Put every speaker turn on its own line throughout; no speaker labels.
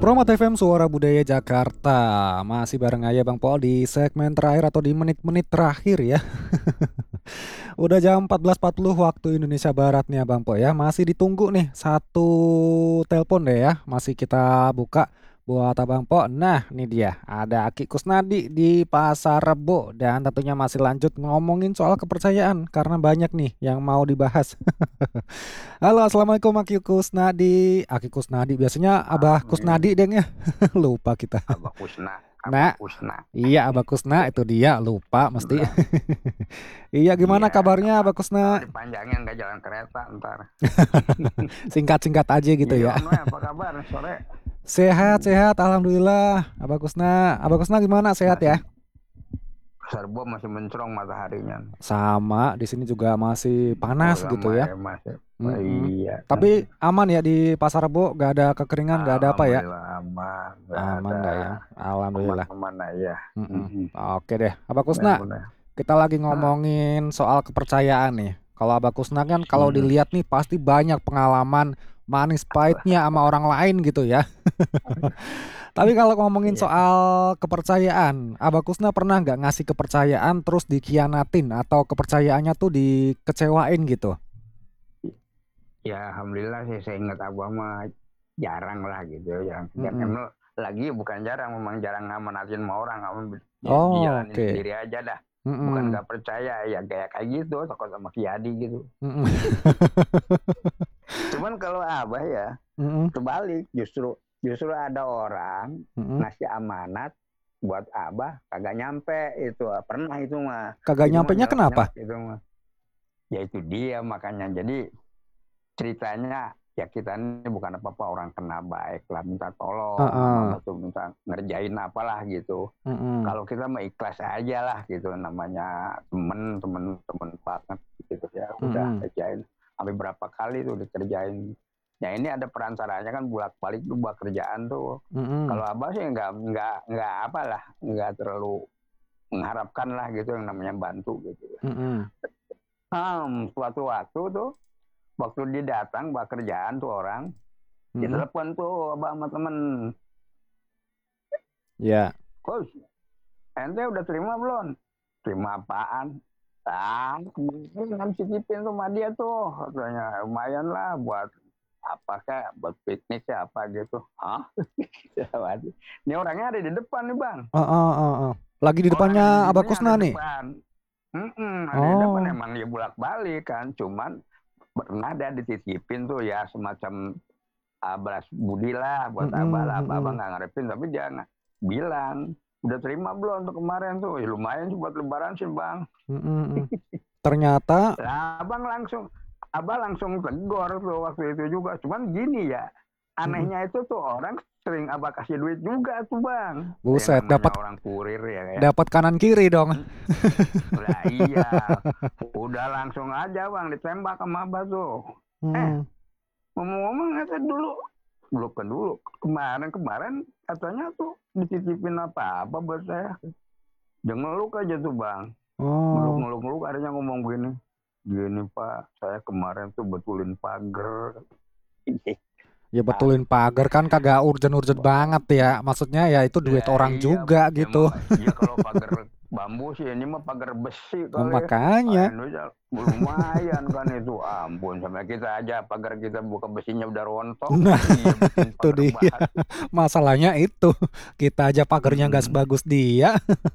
Promat FM Suara Budaya Jakarta. Masih bareng aja Bang Po di segmen terakhir atau di menit-menit terakhir ya. Udah jam 14.40 waktu Indonesia Barat nih ya Bang Po ya. Masih ditunggu nih satu telepon deh ya. Masih kita buka buat Abang Po. Nah ini dia, ada Aki Kusnadi di Pasar Rebo. Dan tentunya masih lanjut ngomongin soal kepercayaan. Karena banyak nih yang mau dibahas. Halo, Assalamualaikum Aki Kusnadi. Aki Kusnadi, biasanya Abah Kusnadi
Amin.
deng ya. Lupa kita.
Abah Kusna, Abah
Nah,
Kusna.
iya Abah Kusna itu dia, lupa mesti.
Udah,
Iya, gimana
iya, nggak
kabarnya
apa.
Abah
Kalau
Kusna?
dipanjangin nggak jalan kereta ntar.
Singkat-singkat aja gitu
Iya,
ya.
Onwe, apa kabar sore?
Sehat-sehat, alhamdulillah. Abah Kusna, Abah Kusna gimana? Sehat
Masih
ya?
serbo masih mencerong mataharinya.
Sama, di sini juga masih
Oh,
panas gitu
sama
ya.
ya masih.
Mm-mm.
Iya.
Tapi aman ya di Pasar Rebo, gak ada kekeringan, gak ada apa ya?
Alhamdulillah aman, nggak
Aman
ada
gak ya? Alhamdulillah.
aman-aman aja.
Mm-mm. Oke deh, Abah Kusna.
Benar-benar.
Kita lagi
Ah,
ngomongin soal kepercayaan nih. Kalau Abah Kusna kan kalau
mm-mm.
dilihat nih pasti banyak pengalaman manis pahitnya sama orang lain gitu ya. Tapi kalau ngomongin
Iya,
soal kepercayaan, Abah Kusna pernah nggak ngasih kepercayaan terus dikhianatin atau kepercayaannya tuh dikecewain gitu?
ya alhamdulillah sih saya ingat abah mah jarang lah gitu, jarang.
Mm-mm.
Emang lagi bukan jarang, memang jarang ngamanatin sama orang,
Oh,
dijalanin
oke.
sendiri aja dah. Bukan
Mm-mm.
nggak percaya ya kayak gitu, takut sama Kiadi gitu.
Mm-mm.
Cuman kalau abah ya
Mm-mm.
terbalik, justru justru ada orang
Mm-mm.
ngasih amanat buat abah kagak nyampe itu. Pernah itu mah,
Kagak
itu mah
nyampenya
nyelak
kenapa?
nyelak itu mah. Ya itu dia makanya, jadi ceritanya ya kita ini bukan apa-apa, orang kena baik lah, minta tolong sama
Heeh.
abah tuh, minta ngerjain apalah gitu.
Mm-mm.
Kalau kita mah ikhlas aja lah gitu, namanya temen banget gitu ya, udah
Mm-mm.
kerjain sampai berapa kali tuh dikerjain. Ya ini ada perantaranya kan, bolak balik tuh buat kerjaan tuh.
Mm-mm.
Kalau abah sih nggak apalah, nggak terlalu mengharapkan lah gitu yang namanya bantu gitu.
Mm-mm.
Suatu waktu tuh, waktu dia datang buat kerjaan tuh orang, dia
Mm-mm.
telepon tuh abah sama temen,
Ya.
Coach, ente udah terima belum? Terima apaan? Kemarin kan cicipin tuh sama dia tuh, katanya lumayan lah buat apa kayak buat piknik ya apa gitu. Hah? Ini orangnya ada di depan nih bang.
Heeh, heeh, heeh. Lagi di
Orang yang
depannya Abah
nyicipinnya ada
Kusna
di
nih.
depan. Ada di depan,
Oh.
emang dia bolak balik kan. Cuman pernah ada dititipin tuh ya, semacam balas budi lah buat abah
Mm-mm,
lah. Abah
mm-mm,
nggak ngarepin, tapi dia bilang udah terima belum untuk kemarin tuh. Ya, lumayan sih buat lebaran sih bang.
mm-mm. Ternyata,
Lah, abah langsung tegur tuh waktu itu juga. Cuman gini ya,
mm-mm.
anehnya itu tuh orang sering abah kasih duit juga tuh bang. Yang
Buset,
namanya
dapat
orang kurir ya kayak.
dapat kanan kiri dong.
Lah iya, udah langsung aja bang ditembak sama abah tuh. Eh,
Hmm.
ngomong-ngomong kata dulu kemarin katanya tuh dititipin apa buat saya. Dia ngeluk aja tuh bang,
Oh,
ngeluk akhirnya ngomong gini pak, saya kemarin tuh betulin pagar.
ya betulin pagar kan kagak urgent-urgent banget ya. Maksudnya ya itu duit
Lah
orang
iya,
juga gitu.
emang ya kalau pagar bambu sih, ini mah pagar besi
Oh,
kali ya.
makanya.
Indonesia lumayan kan itu, ampun, sampai kita aja pagar kita buka besinya udah rontok.
Nah,
Iya bikin
itu
pagar
dia.
batu.
Masalahnya itu. Kita aja pagernya nggak
Mm-mm.
sebagus dia.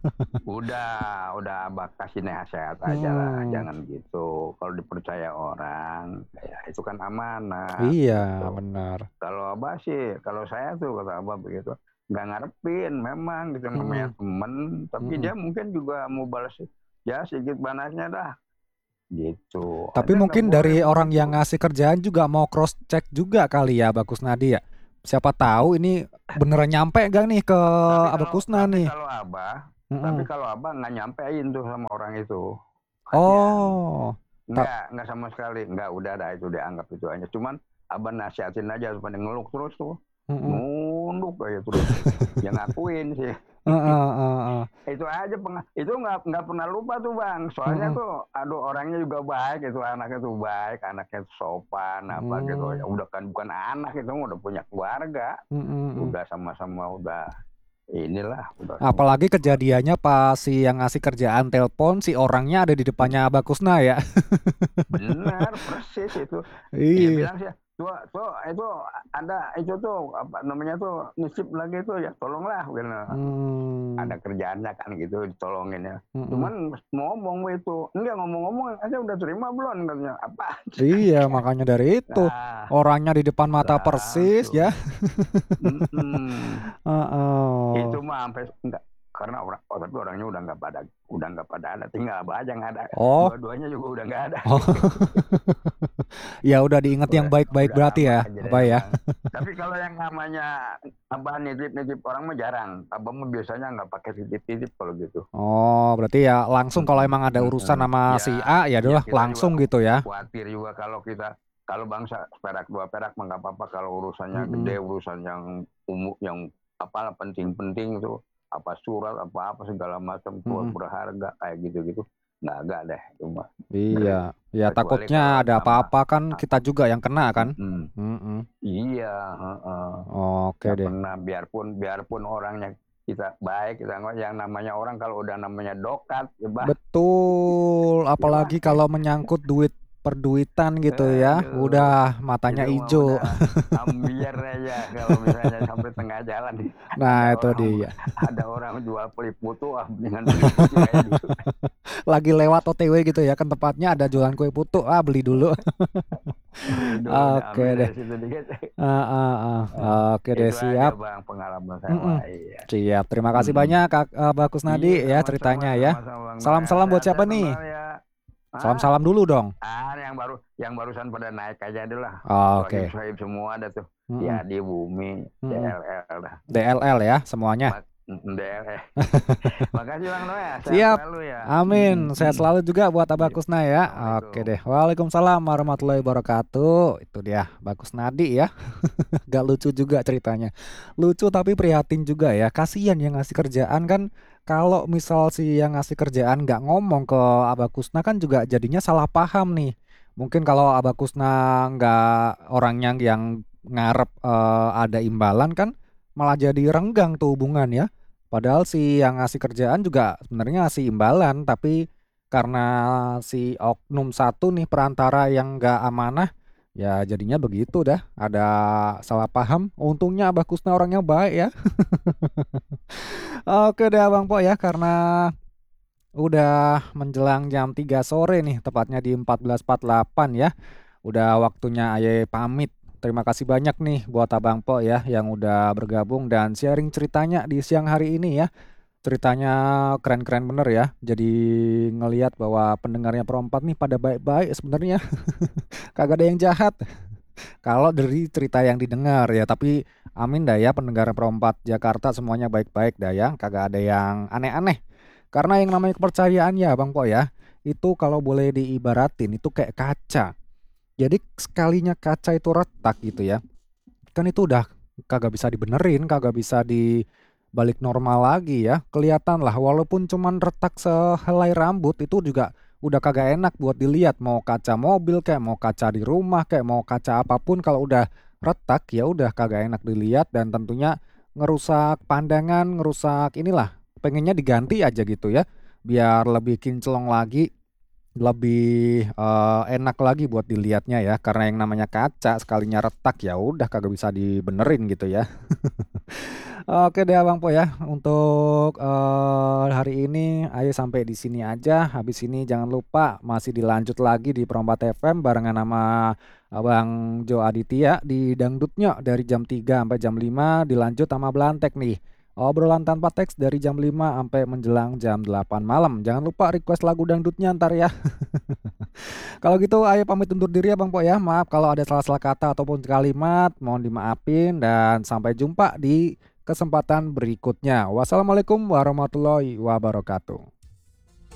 Udah abah kasih nasihat aja lah,
Hmm.
jangan gitu. Kalau dipercaya orang, ya itu kan amanat
Iya,
gitu.
benar.
Kalau abah sih, kalau saya tuh kata abah begitu, nggak ngarepin memang gitu, namanya
Mm-mm,
temen, tapi dia
mm-mm.
mungkin juga mau balas ya sedikit banaknya dah gitu.
Tapi
Ente nggak
mungkin
boleh
dari orang
begitu.
yang ngasih kerjaan juga mau cross check juga kali ya Bagus Nadi ya. Siapa tahu ini beneran nyampe gak nih ke
Tapi
Abah
kalau
Kusna
tapi
nih.
kalau abah, tapi
Mm-mm.
kalau abah nggak nyampein tuh sama orang itu, kasihan.
Oh, tak.
Nggak sama sekali. Nggak, udah dah itu dianggap itu aja. Cuman abah nasihatin aja supaya ngeluk terus tuh.
Mm-mm.
nunduk aja terus. Yang ngakuin sih.
Heeh, heeh,
Itu aja itu nggak pernah lupa tuh Bang. Soalnya
heeh.
tuh aduh orangnya juga baik itu anaknya tuh baik, anaknya tuh sopan apa gitu. Ya
Mmm,
udah kan bukan anak itu udah punya keluarga,
mhm, mhm.
udah sama-sama udah inilah udah sama
Apalagi kejadiannya pas si yang ngasih kerjaan telepon, si orangnya ada di depannya Abah Kusna ya.
bener persis itu. Dia
Iya.
bilang sih, tuh itu ada itu tuh apa namanya tuh nisip lagi tuh ya tolonglah gitu.
Mmm,
Ada kerjaannya kan gitu ditolongin ya.
mhm.
Cuman ngomong itu, enggak ngomong-ngomong aja udah terima belum katanya. Apa?
Iya, makanya dari itu.
Nah,
Orangnya di depan mata persis ya.
langsung. Mm-mm.
Heeh.
Itu mah sampai enggak karena tapi orangnya udah nggak pada ada, tinggal Abah aja nggak ada.
Oh,
Dua-duanya juga udah nggak ada.
oh. Ya udah diingat yang
udah
baik-baik
udah
berarti
lama
ya, Abah
kejadiannya
ya?
bang. Tapi kalau yang namanya Abah nitip-nitip orang mah jarang. Abah mah biasanya nggak pakai titip-titip kalau gitu.
Oh, berarti ya langsung kalau
Mm-mm,
emang ada urusan
mm-mm.
sama si
Ya,
A, ya
ya
udah
kita juga
langsung gitu ya?
khawatir juga kalau bangsa perak dua perak mah nggak apa-apa kalau urusannya gede,
Mhm,
urusan yang yang apa penting-penting itu apa surat apa apa segala macam tuh
mhm.
berharga kayak gitu-gitu nggak deh cuma
Iya, ya
kecuali
takutnya
kalau
ada
sama
apa-apa kan kita juga yang kena kan?
mm-mm.
Mhm.
Iya, heeh.
Oke
Nggak
deh.
pernah biarpun orangnya kita baik kita nggak yang namanya orang kalau udah namanya dokat ya bah
Betul,
ya bah
apalagi kalau menyangkut duit perduitan gitu ya,
aduh
udah matanya
itu mah
ijo.
udah ambiar aja kalau misalnya sampai tengah jalan ada
Nah, itu
orang
dia.
ada orang jual peliputu dengan beli putu kayak dulu.
Lagi lewat OTW gitu ya, kan tempatnya ada jualan kue putu, ah beli dulu.
Beli dulu udah
Oke
ambil
deh.
dari situ dikit.
Heeh, heeh.
Eh,
Oke deh,
itu aja
siap.
bang pengalaman saya
Mhm.
wah iya.
Siap. Terima kasih
Mm-mm.
banyak Kak Mbak Kusnadi
Iya
ya
sama-sama
ceritanya ya.
sama-sama bang Noel
Salam-salam buat siapa
sehat-sehat bang
nih?
Noel ya. Ah,
Salam-salam dulu dong.
yang barusan pada naik aja dulu lah.
Oke.
Sohib-sohib semua ada tuh.
Mhm,
Ya di bumi,
mhm.
DLL dah.
DLL ya semuanya.
DLL. Makasih Bang Noel, sehat
Siap.
selalu ya.
Amin. Sehat selalu juga buat Abah
Iya.
Kusna ya. Oke
Assalamualaikum.
deh. Waalaikumsalam warahmatullahi wabarakatuh. Itu dia Bagus Nadi ya. Gak lucu juga ceritanya. Lucu tapi prihatin juga ya. Kasihan yang ngasih kerjaan kan. Kalau misal si yang ngasih kerjaan nggak ngomong ke Abah Kusna kan juga jadinya salah paham nih. Mungkin kalau Abah Kusna nggak orangnya yang ngarep ada imbalan kan malah jadi renggang tuh hubungan ya. Padahal si yang ngasih kerjaan juga sebenarnya ngasih imbalan, tapi karena si oknum satu nih perantara yang nggak amanah, ya jadinya begitu dah. Ada salah paham. Untungnya Abah Kusna orangnya baik ya. Oke deh Abang Po ya, karena udah menjelang jam 3 sore nih, tepatnya di 14.48 ya. Udah waktunya Aye pamit. Terima kasih banyak nih buat Abang Po ya yang udah bergabung dan sharing ceritanya di siang hari ini ya. Ceritanya keren-keren bener ya. Jadi ngelihat bahwa pendengarnya Perompak nih pada baik-baik sebenarnya. Kagak ada yang jahat. Kalau dari cerita yang didengar ya, tapi amin dah ya pendengar Perompak Jakarta semuanya baik-baik dah ya. Kagak ada yang aneh-aneh. Karena yang namanya kepercayaan ya Bang Po ya, itu kalau boleh diibaratin itu kayak kaca. Jadi sekalinya kaca itu retak gitu ya, kan itu udah kagak bisa dibenerin, kagak bisa dibalik normal lagi ya. Kelihatan lah walaupun cuman retak sehelai rambut itu juga udah kagak enak buat dilihat. Mau kaca mobil kayak mau kaca di rumah kayak mau kaca apapun kalau udah retak ya udah kagak enak dilihat dan tentunya ngerusak pandangan, ngerusak inilah. Pengennya diganti aja gitu ya. Biar lebih kinclong lagi, lebih enak lagi buat dilihatnya ya karena yang namanya kaca sekalinya retak ya udah kagak bisa dibenerin gitu ya. Oke deh Abang Po ya untuk hari ini ayo sampai di sini aja. Habis ini jangan lupa masih dilanjut lagi di Perompak FM barengan sama Abang Jo Aditya di Dangdutnya dari jam 3 sampai jam 5 dilanjut sama Belantek nih. Obrolan tanpa teks dari jam 5 sampai menjelang jam 8 malam. Jangan lupa request lagu dangdutnya ntar ya. Kalau gitu ayo pamit undur diri ya Bang Po ya. Maaf kalau ada salah-salah kata ataupun kalimat, mohon dimaafin dan sampai jumpa di kesempatan berikutnya. Wassalamualaikum warahmatullahi wabarakatuh.